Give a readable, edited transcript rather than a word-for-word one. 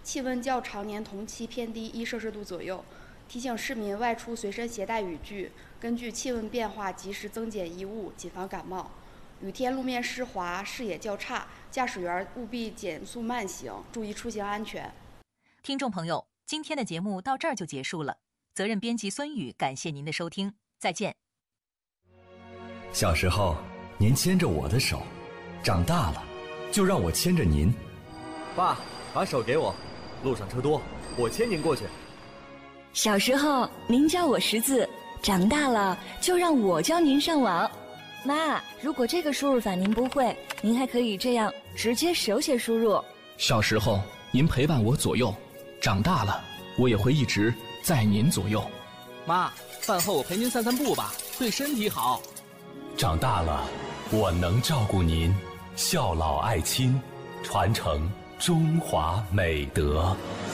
气温较常年同期偏低1摄氏度左右，提醒市民外出随身携带雨具，根据气温变化及时增减衣物，谨防感冒。雨天路面湿滑，视野较差，驾驶员务必减速慢行，注意出行安全。 听众朋友，今天的节目到这儿就结束了。责任编辑孙宇，感谢您的收听，再见。 小时候，您牵着我的手，长大了，就让我牵着您。 爸，把手给我，路上车多，我牵您过去。 小时候，您教我识字，长大了，就让我教您上网。妈，如果这个输入法您不会，您还可以这样直接手写输入。 小时候，您陪伴我左右，长大了，我也会一直在您左右。 妈，饭后我陪您散散步吧，对身体好。 长大了，我能照顾您，孝老爱亲，传承中华美德。